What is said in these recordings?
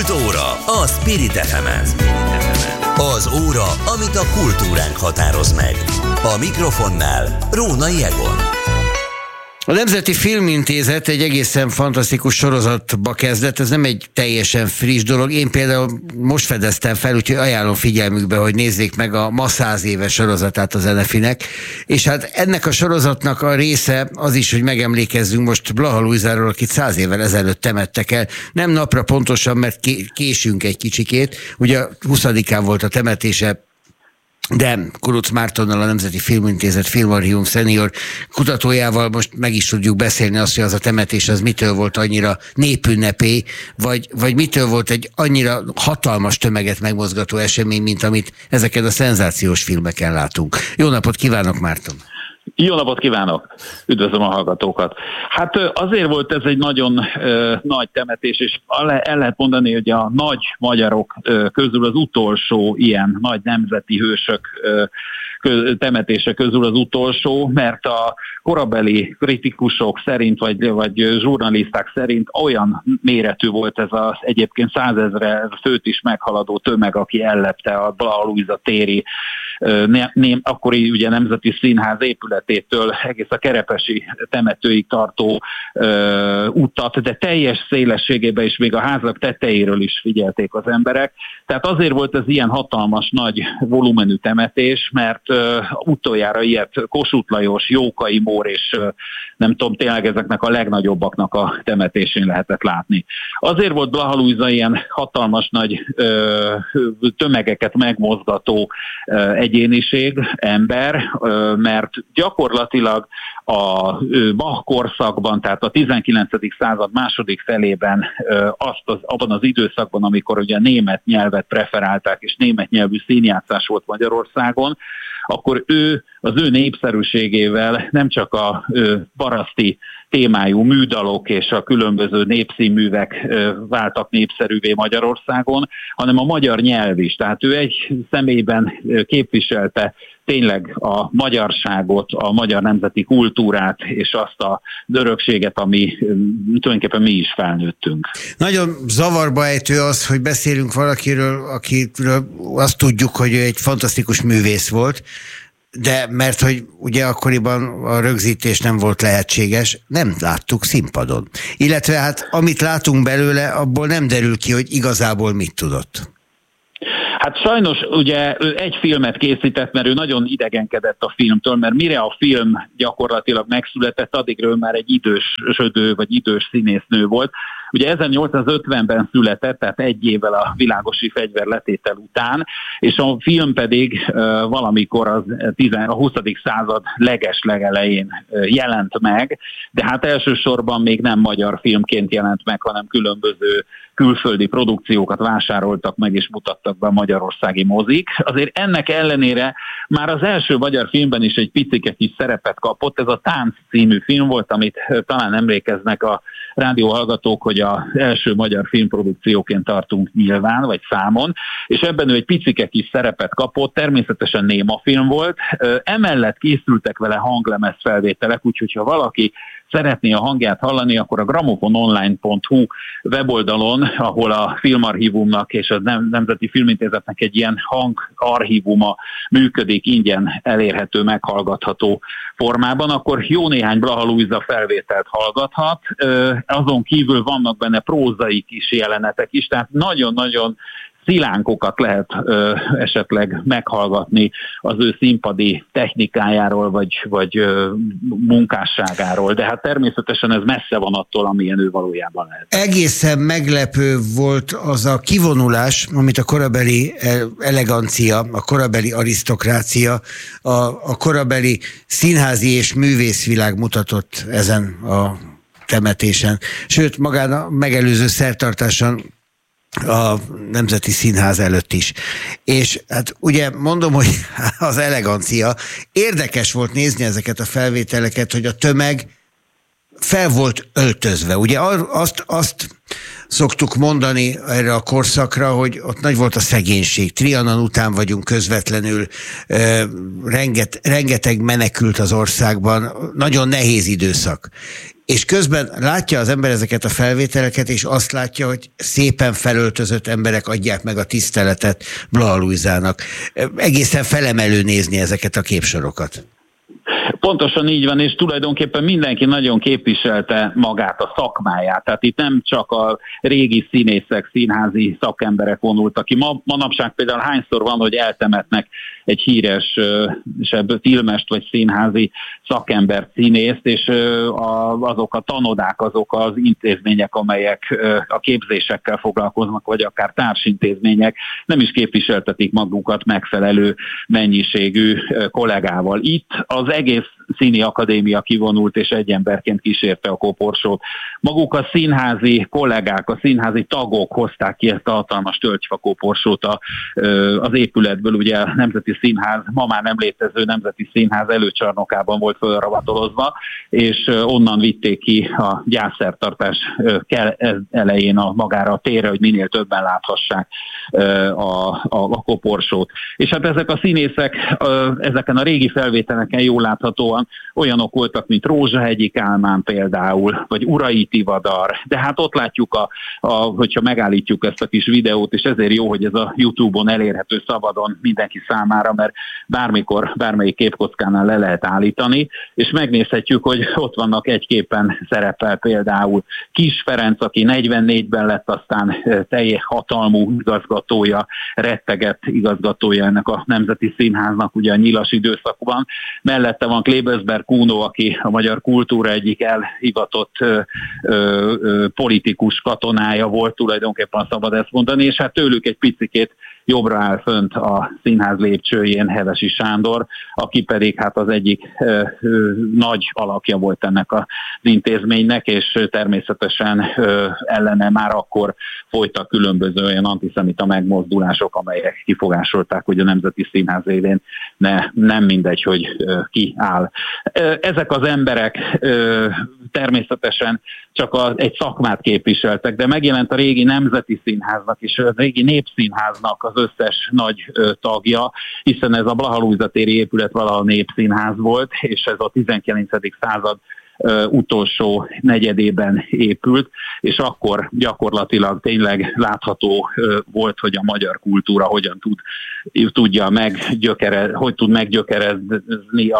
Az óra a Spirit FM-en. Az óra, amit a kultúránk határoz meg. A mikrofonnál Rónai Egon. A Nemzeti Filmintézet egy egészen fantasztikus sorozatba kezdett, ez nem egy teljesen friss dolog. Én például most fedeztem fel, úgyhogy ajánlom figyelmükbe, hogy nézzék meg a ma 100 éves sorozatát az NFI-nek. És hát ennek a sorozatnak a része az is, hogy megemlékezzünk most Blaha Lujzáról, akit 100 évvel ezelőtt temettek el. Nem napra pontosan, mert késünk egy kicsikét. Ugye 20-án volt a temetése, de Kuruc Mártonnal, a Nemzeti Filmintézet Filmarchívum szenior kutatójával most meg is tudjuk beszélni azt, hogy az a temetés az mitől volt annyira népünnepé, vagy mitől volt egy annyira hatalmas tömeget megmozgató esemény, mint amit ezeken a szenzációs filmeken látunk. Jó napot kívánok, Márton! Jó napot kívánok! Üdvözlöm a hallgatókat! Hát azért volt ez egy nagyon nagy temetés, és el lehet mondani, hogy a nagy magyarok közül az utolsó ilyen nagy nemzeti hősök temetése közül az utolsó, mert a korabeli kritikusok szerint, vagy zsurnaliszták szerint olyan méretű volt ez az egyébként 100 000 főt is meghaladó tömeg, aki ellepte a Blaha Lujza téri akkori ugye Nemzeti Színház épületétől egész a Kerepesi temetőig tartó utat, de teljes szélességében is még a házak tetejéről is figyelték az emberek. Tehát azért volt ez ilyen hatalmas, nagy volumenű temetés, mert utoljára ilyet Kossuth Lajos, Jókai Mór és nem tudom, tényleg ezeknek a legnagyobbaknak a temetésén lehetett látni. Azért volt Blaha Lujza ilyen hatalmas nagy tömegeket megmozgató egyéniség, ember, mert gyakorlatilag a Bach korszakban, tehát a 19. század második felében abban az időszakban, amikor ugye német nyelvet preferálták, és német nyelvű színjátszás volt Magyarországon, akkor az ő népszerűségével nem csak a paraszti témájú műdalok és a különböző népszínművek váltak népszerűvé Magyarországon, hanem a magyar nyelv is. Tehát ő egy személyben képviselte tényleg a magyarságot, a magyar nemzeti kultúrát, és azt a örökséget, ami tulajdonképpen mi is felnőttünk. Nagyon zavarba ejtő az, hogy beszélünk valakiről, akiről azt tudjuk, hogy ő egy fantasztikus művész volt, de mert hogy ugye akkoriban a rögzítés nem volt lehetséges, nem láttuk színpadon. Illetve hát amit látunk belőle, abból nem derül ki, hogy igazából mit tudott. Hát sajnos ugye ő egy filmet készített, mert ő nagyon idegenkedett a filmtől, mert mire a film gyakorlatilag megszületett, addigről már egy idősödő vagy idős színésznő volt. Ugye 1850-ben született, tehát egy évvel a világosi fegyverletétel után, és a film pedig valamikor a 20. század legelején jelent meg, de hát elsősorban még nem magyar filmként jelent meg, hanem különböző külföldi produkciókat vásároltak meg és mutattak be a magyarországi mozik. Azért ennek ellenére már az első magyar filmben is egy picike kis szerepet kapott. Ez a Tánc című film volt, amit talán emlékeznek a rádióhallgatók, hogy az első magyar filmprodukcióként tartunk nyilván, vagy számon, és ebben ő egy picike kis szerepet kapott, természetesen néma film volt. Emellett készültek vele hanglemez felvételek, úgyhogy ha valaki szeretné a hangját hallani, akkor a gramofononline.hu weboldalon, ahol a Filmarchívumnak és a Nemzeti Filmintézetnek egy ilyen hangarchívuma működik, ingyen elérhető, meghallgatható formában, akkor jó néhány Blaha Lujza felvételt hallgathat. Azon kívül vannak benne prózai kis jelenetek is, tehát nagyon-nagyon szilánkokat lehet esetleg meghallgatni az ő színpadi technikájáról, vagy munkásságáról, de hát természetesen ez messze van attól, amilyen ő valójában lehet. Egészen meglepő volt az a kivonulás, amit a korabeli elegancia, a korabeli arisztokrácia, a korabeli színházi és művészvilág mutatott ezen a temetésen. Sőt, magán a megelőző szertartáson a Nemzeti Színház előtt is. És hát ugye mondom, hogy az elegancia, érdekes volt nézni ezeket a felvételeket, hogy a tömeg fel volt öltözve. Ugye azt szoktuk mondani erre a korszakra, hogy ott nagy volt a szegénység. Trianon után vagyunk közvetlenül, rengeteg menekült az országban, nagyon nehéz időszak. És közben látja az ember ezeket a felvételeket, és azt látja, hogy szépen felöltözött emberek adják meg a tiszteletet Blaha Lujzának. Egészen felemelő nézni ezeket a képsorokat. Pontosan így van, és tulajdonképpen mindenki nagyon képviselte magát, a szakmáját. Tehát itt nem csak a régi színészek, színházi szakemberek vonultak ki. Manapság például hányszor van, hogy eltemetnek egy híres filmest vagy színházi szakember színészt, és azok a tanodák, azok az intézmények, amelyek a képzésekkel foglalkoznak, vagy akár társintézmények nem is képviseltetik magukat megfelelő mennyiségű kollégával. Itt az egész színi akadémia kivonult, és egy emberként kísérte a koporsót. Maguk a színházi kollégák, a színházi tagok hozták ki ezt a hatalmas tölgyfa koporsót az épületből. Ugye a Nemzeti Színház, ma már nem létező Nemzeti Színház előcsarnokában volt fölravatolozva, és onnan vitték ki a gyászszertartás elején magára a térre, hogy minél többen láthassák a koporsót. És hát ezek a színészek ezeken a régi felvételeken jól láthatóan olyanok voltak, mint Rózsahegyi Kálmán például, vagy Urai Tivadar, de hát ott látjuk, hogyha megállítjuk ezt a kis videót, és ezért jó, hogy ez a YouTube-on elérhető szabadon mindenki számára, mert bármikor, bármelyik képkockánál le lehet állítani, és megnézhetjük, hogy ott vannak egy képen szerepel például Kiss Ferenc, aki 44-ben lett aztán teljes hatalmú igazgatója, rettegett igazgatója ennek a Nemzeti Színháznak, ugye a nyilas időszakban. Mellette van Klebesberg Kuno, aki a magyar kultúra egyik elhivatott politikus katonája volt, tulajdonképpen szabad ezt mondani, és hát tőlük egy picikét jobbra áll fönt a színház lépcsőjén Hevesi Sándor, aki pedig hát az egyik nagy alakja volt ennek az intézménynek, és természetesen ellene már akkor folytak különböző olyan antiszemita megmozdulások, amelyek kifogásolták, hogy a Nemzeti Színház élén nem mindegy, hogy ki áll. Ezek az emberek természetesen csak egy szakmát képviseltek, de megjelent a régi Nemzeti Színháznak és a régi Népszínháznak az összes nagy tagja, hiszen ez a Blaha Lujza téri épület valaha Népszínház volt, és ez a 19. század utolsó negyedében épült, és akkor gyakorlatilag tényleg látható volt, hogy a magyar kultúra hogyan tud meggyökerezni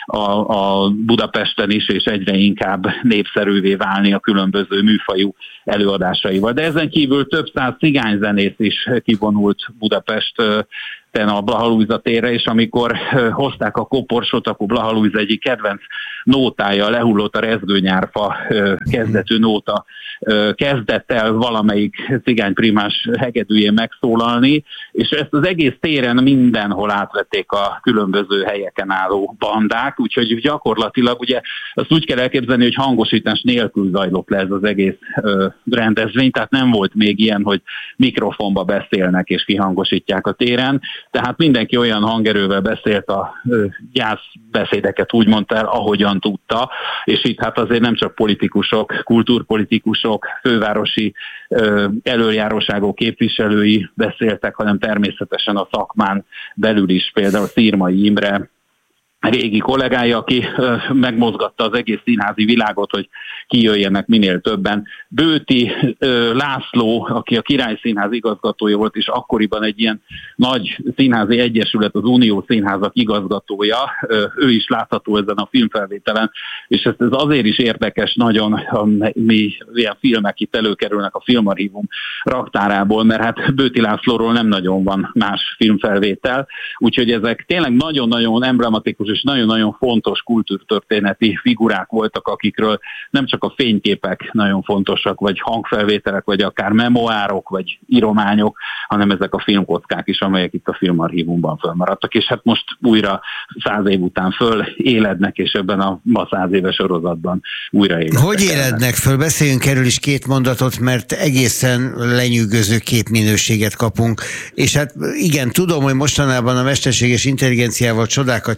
a Budapesten is, és egyre inkább népszerűvé válni a különböző műfajú előadásaival. De ezen kívül több száz cigányzenész is kivonult Budapesten a Blaha Lujza térre, és amikor hozták a koporsót, akkor Blaha Lujza egyik kedvenc nótája, Lehullott a rezgőnyárfa kezdetű nóta kezdett el valamelyik cigányprimás hegedűjén megszólalni, és ezt az egész téren mindenhol átvették a különböző helyeken álló bandák, úgyhogy gyakorlatilag ugye azt úgy kell elképzelni, hogy hangosítás nélkül zajlott le ez az egész rendezvény, tehát nem volt még ilyen, hogy mikrofonba beszélnek és kihangosítják a téren, tehát mindenki olyan hangerővel beszélt a gyászbeszédeket úgy mondta el, ahogyan tudta, és itt hát azért nem csak politikusok, kultúrpolitikusok, fővárosi elöljáróságok képviselői beszéltek, hanem természetesen a szakmán belül is, például Szirmai Imre, régi kollégája, aki megmozgatta az egész színházi világot, hogy kijöjjenek minél többen. Bőti László, aki a Király Színház igazgatója volt, és akkoriban egy ilyen nagy színházi egyesület, az Unió Színházak igazgatója, ő is látható ezen a filmfelvételen, és ez azért is érdekes nagyon, mi ilyen filmek itt előkerülnek a Filmarchívum raktárából, mert hát Bőti Lászlóról nem nagyon van más filmfelvétel, úgyhogy ezek tényleg nagyon-nagyon emblematikus és nagyon-nagyon fontos kultúrtörténeti figurák voltak, akikről nem csak a fényképek nagyon fontosak, vagy hangfelvételek, vagy akár memoárok, vagy írományok, hanem ezek a filmkockák is, amelyek itt a Filmarchívumban fölmaradtak, és hát most újra 100 év után fölélednek, és ebben a ma 100 éves sorozatban újra élednek. Hogy élednek föl? Beszéljünk erről is két mondatot, mert egészen lenyűgöző képminőséget kapunk, és hát igen, tudom, hogy mostanában a mesterséges intelligenciával csodákat csinálnak,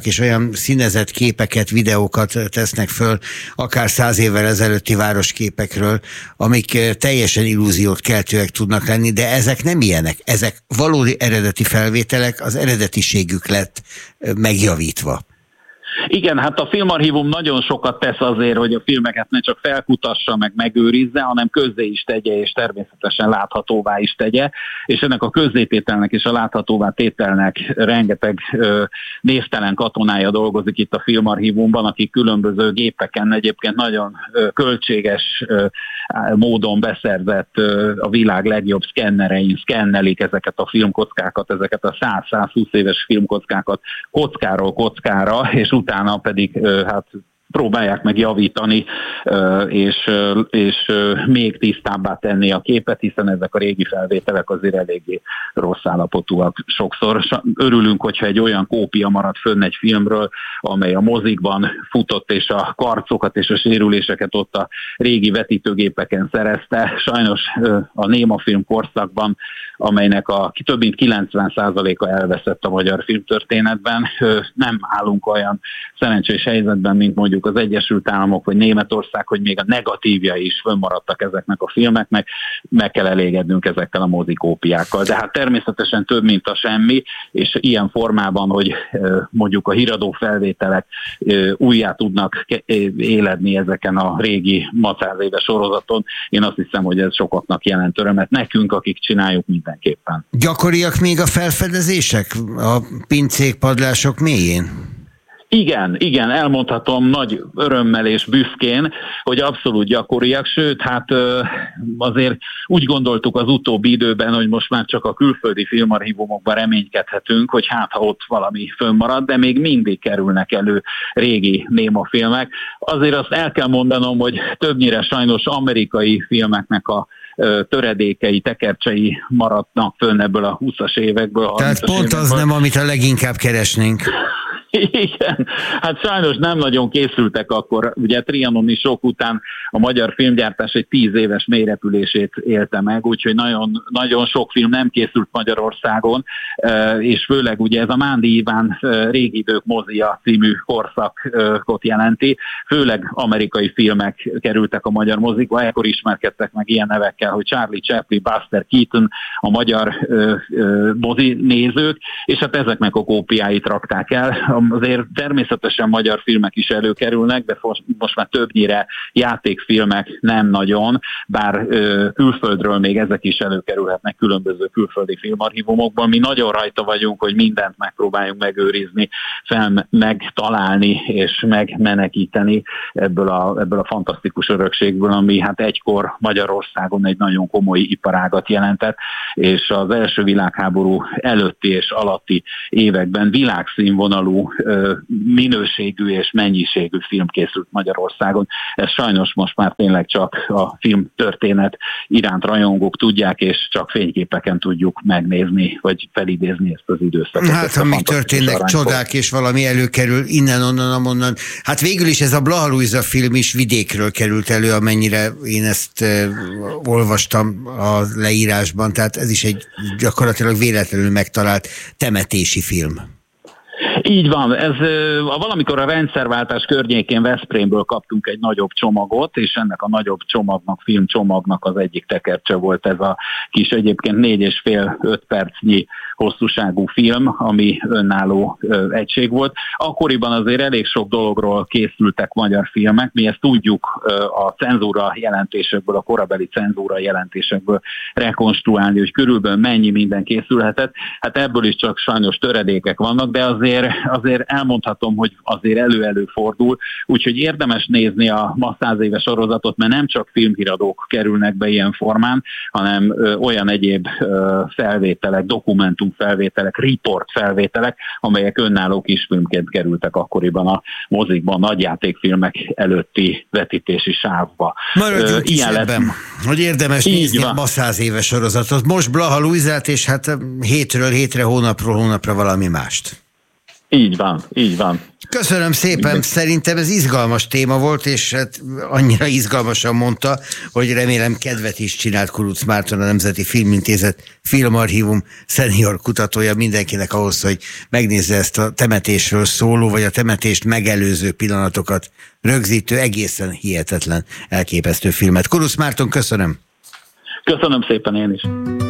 állnak, és olyan színezett képeket, videókat tesznek föl, akár 100 évvel ezelőtti városképekről, amik teljesen illúziót keltőek tudnak lenni, de ezek nem ilyenek. Ezek valódi eredeti felvételek, az eredetiségük lett megjavítva. Igen, hát a Filmarchívum nagyon sokat tesz azért, hogy a filmeket ne csak felkutassa, meg megőrizze, hanem közzé is tegye, és természetesen láthatóvá is tegye, és ennek a közzétételnek és a láthatóvá tételnek rengeteg névtelen katonája dolgozik itt a Filmarchívumban, akik különböző gépeken egyébként nagyon költséges módon beszerzett a világ legjobb szkennerein szkennelik ezeket a filmkockákat, ezeket a 100-120 éves filmkockákat kockáról kockára, és utána pedig hát próbálják meg javítani, és még tisztábbá tenni a képet, hiszen ezek a régi felvételek azért eléggé rossz állapotúak sokszor. Örülünk, hogyha egy olyan kópia marad fönn egy filmről, amely a mozikban futott, és a karcokat és a sérüléseket ott a régi vetítőgépeken szerezte. Sajnos a némafilm korszakban, amelynek a több mint 90%-a elveszett a magyar filmtörténetben, nem állunk olyan szerencsés helyzetben, mint mondjuk az Egyesült Államok vagy Németország, hogy még a negatívjai is fönnmaradtak ezeknek a filmeknek, meg kell elégednünk ezekkel a mozikópiákkal. De hát természetesen több, mint a semmi, és ilyen formában, hogy mondjuk a híradó felvételek újjá tudnak éledni ezeken a régi macáz éves sorozaton, én azt hiszem, hogy ez sokaknak jelent örömet. Nekünk, akik csináljuk, mindenképpen. Gyakoriak még a felfedezések a pincék, padlások mélyén? Igen, elmondhatom nagy örömmel és büszkén, hogy abszolút gyakoriak, sőt, hát azért úgy gondoltuk az utóbbi időben, hogy most már csak a külföldi filmarchívumokban reménykedhetünk, hogy hát ha ott valami fönnmarad, de még mindig kerülnek elő régi némafilmek. Azért azt el kell mondanom, hogy többnyire sajnos amerikai filmeknek a töredékei, tekercsei maradnak fönn ebből a 20-as évekből. Tehát pont az nem, amit a leginkább keresnénk. Igen, hát sajnos nem nagyon készültek akkor, ugye trianoni sok után a magyar filmgyártás egy 10 éves mélyrepülését élte meg, úgyhogy nagyon, nagyon sok film nem készült Magyarországon, és főleg ugye ez a Mándi Iván Régi idők mozia című korszakot jelenti, főleg amerikai filmek kerültek a magyar mozikba, ekkor ismerkedtek meg ilyen nevekkel, hogy Charlie Chaplin, Buster Keaton, a magyar mozi nézők, és hát ezeknek a kópiáit rakták el. Azért természetesen magyar filmek is előkerülnek, de most már többnyire játékfilmek nem nagyon, bár külföldről még ezek is előkerülhetnek különböző külföldi filmarchívumokban. Mi nagyon rajta vagyunk, hogy mindent megpróbáljunk megőrizni, megtalálni és megmenekíteni ebből a fantasztikus örökségből, ami hát egykor Magyarországon egy nagyon komoly iparágat jelentett, és az első világháború előtti és alatti években világszínvonalú minőségű és mennyiségű film készült Magyarországon. Ez sajnos most már tényleg csak a filmtörténet iránt rajongók tudják, és csak fényképeken tudjuk megnézni, vagy felidézni ezt az időszakot. Hát, ha még történnek csodák, és valami előkerül innen, onnan, amonnan. Hát végül is ez a Blaha Lujza film is vidékről került elő, amennyire én ezt olvastam a leírásban, tehát ez is egy gyakorlatilag véletlenül megtalált temetési film. Így van, ez valamikor a rendszerváltás környékén Veszprémből kaptunk egy nagyobb csomagot, és ennek a nagyobb csomagnak, filmcsomagnak az egyik tekercse volt ez a kis egyébként 4,5-5 percnyi hosszúságú film, ami önálló egység volt. Akkoriban azért elég sok dologról készültek magyar filmek, mi ezt tudjuk a cenzúra jelentésekből, a korabeli cenzúra jelentésekből rekonstruálni, hogy körülbelül mennyi minden készülhetett. Hát ebből is csak sajnos töredékek vannak, de azért elmondhatom, hogy azért elő-elő fordul, úgyhogy érdemes nézni a ma 100 éves sorozatot, mert nem csak filmhíradók kerülnek be ilyen formán, hanem olyan egyéb felvételek, dokumentumfelvételek, riportfelvételek, amelyek önálló kisfilmként kerültek akkoriban a mozikban, nagyjátékfilmek előtti vetítési sávba. Maradjunk is ebben, hogy érdemes nézni a ma 100 éves sorozatot. Most Blaha Lujzát, és hát hétről hétre, hónapról hónapra valami mást. Így van, így van. Köszönöm szépen, szerintem ez izgalmas téma volt, és hát annyira izgalmasan mondta, hogy remélem kedvet is csinált Kuruc Márton, a Nemzeti Filmintézet Filmarchívum szenior kutatója mindenkinek ahhoz, hogy megnézze ezt a temetésről szóló, vagy a temetést megelőző pillanatokat rögzítő, egészen hihetetlen, elképesztő filmet. Kuruc Márton, köszönöm! Köszönöm szépen én is!